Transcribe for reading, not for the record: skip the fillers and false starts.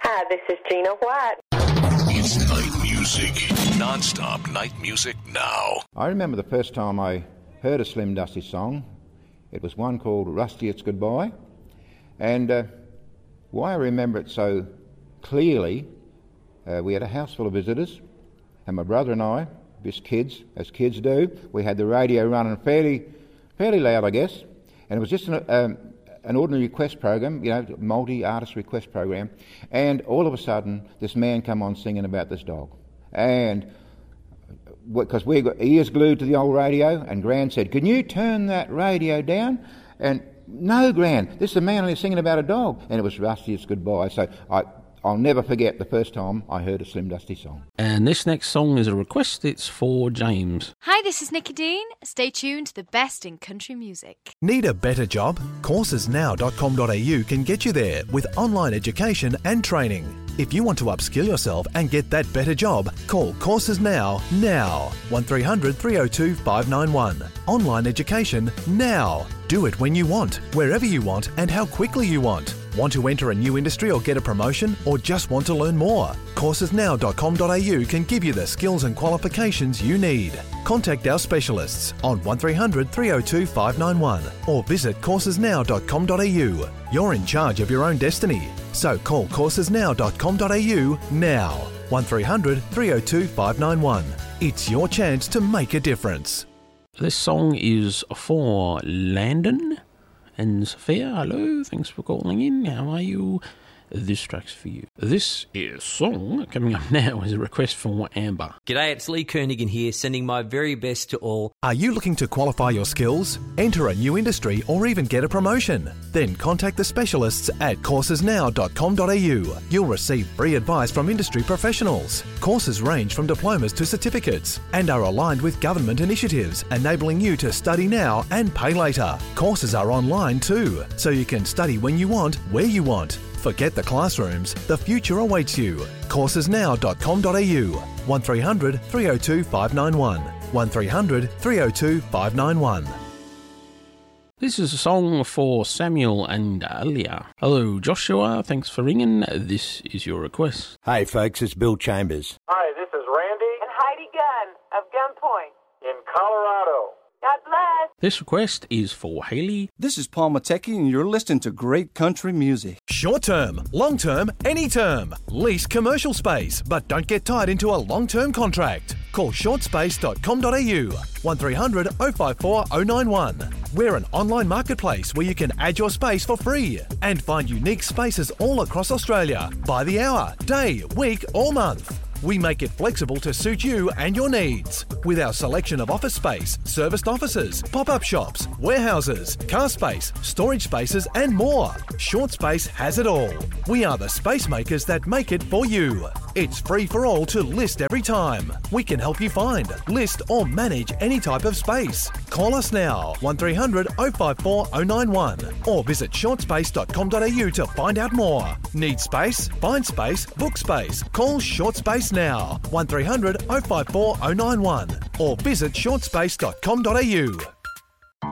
Hi, this is Gina White. It's night music. Non-stop night music now. I remember the first time I heard a Slim Dusty song. It was one called Rusty It's Goodbye. And why I remember it so clearly, we had a house full of visitors, and my brother and I, just kids, as kids do, we had the radio running fairly loud, I guess, and it was just an ordinary request program, multi-artist request program, and all of a sudden this man come on singing about this dog. And because we got ears glued to the old radio, and Gran said, "Can you turn that radio down?" And no, Gran, this is a man only singing about a dog, and it was Rusty It's Goodbye. So I'll never forget the first time I heard a Slim Dusty song. And this next song is a request. It's for James. Hi, this is Nikki Dean. Stay tuned to the best in country music. Need a better job? Coursesnow.com.au can get you there with online education and training. If you want to upskill yourself and get that better job, call Courses Now. 1300 302 591. Online education now. Do it when you want, wherever you want, and how quickly you want. Want to enter a new industry or get a promotion, or just want to learn more? Coursesnow.com.au can give you the skills and qualifications you need. Contact our specialists on 1300 302 591 or visit coursesnow.com.au. You're in charge of your own destiny, so call coursesnow.com.au now. 1300 302 591. It's your chance to make a difference. This song is for Landon and Sophia. Hello, thanks for calling in. How are you? This track's for you. This is song coming up now is a request for Amber. G'day, it's Lee Koenigan here, sending my very best to all. Are you looking to qualify your skills, enter a new industry, or even get a promotion? Then contact the specialists at coursesnow.com.au. You'll receive free advice from industry professionals. Courses range from diplomas to certificates and are aligned with government initiatives, enabling you to study now and pay later. Courses are online too, so you can study when you want, where you want. Forget the classrooms, the future awaits you. Coursesnow.com.au 1300 302 591 1300 302 591. This is a song for Samuel and Alia. Hello, Joshua. Thanks for ringing. This is your request. Hey, folks, it's Bill Chambers. Hi, this is Randy And Heidi Gunn of Gunpoint. in Colorado. God bless. This request is for Haley. This is Paul Matecki, and you're listening to great country music. Short term, long term, any term. Lease commercial space, but don't get tied into a long-term contract. Call shortspace.com.au 1300 054 091. We're an online marketplace where you can add your space for free and find unique spaces all across Australia by the hour, day, week or month. We make it flexible to suit you and your needs. With our selection of office space, serviced offices, pop-up shops, warehouses, car space, storage spaces and more. Short Space has it all. We are the space makers that make it for you. It's free for all to list every time. We can help you find, list or manage any type of space. Call us now, 1300 054 091 or visit shortspace.com.au to find out more. Need space? Find space, book space. Call Short Space now, 1300 054 091 or visit shortspace.com.au.